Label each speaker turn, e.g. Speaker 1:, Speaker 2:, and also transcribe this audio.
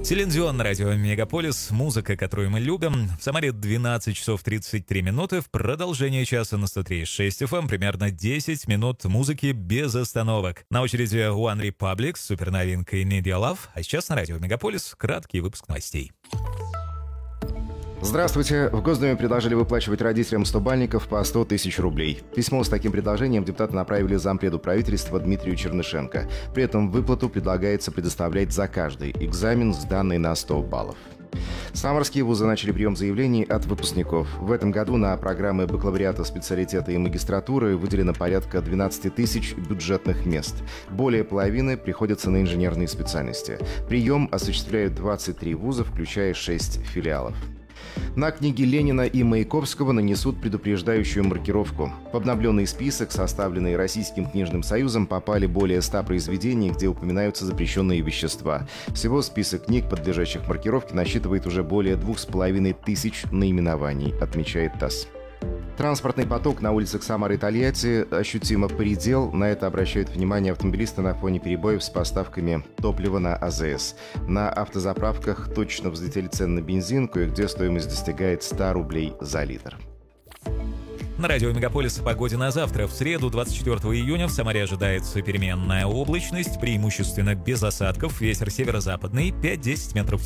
Speaker 1: Селин Дион на радио Мегаполис. Музыка, которую мы любим. В Самаре 12 часов 33 минуты. В продолжение часа на 103.6 FM примерно 10 минут музыки без остановок. На очереди One Republic с суперновинкой Need Your Love. А сейчас на радио Мегаполис краткий выпуск новостей.
Speaker 2: Здравствуйте. В Госдуме предложили выплачивать родителям 100-бальников по 100 тысяч рублей. Письмо с таким предложением депутаты направили зампреду правительства Дмитрию Чернышенко. При этом выплату предлагается предоставлять за каждый экзамен, сданный на 100 баллов. Самарские вузы начали прием заявлений от выпускников. В этом году на программы бакалавриата, специалитета и магистратуры выделено порядка 12 тысяч бюджетных мест. Более половины приходятся на инженерные специальности. Прием осуществляют 23 вуза, включая 6 филиалов. На книги Ленина и Маяковского нанесут предупреждающую маркировку. В обновленный список, составленный Российским книжным союзом, попали более 100 произведений, где упоминаются запрещенные вещества. Всего список книг, подлежащих маркировке, насчитывает уже более 2500 наименований, отмечает ТАСС. Транспортный поток на улицах Самары и Тольятти ощутимо поредел. На это обращают внимание автомобилисты на фоне перебоев с поставками топлива на АЗС. На автозаправках точно взлетели цены на бензин, кое-где стоимость достигает 100 рублей за литр.
Speaker 1: На радио Мегаполис о погоде на завтра. В среду, 24 июня, в Самаре ожидается переменная облачность, преимущественно без осадков. Ветер северо-западный 5-10 метров в секунду.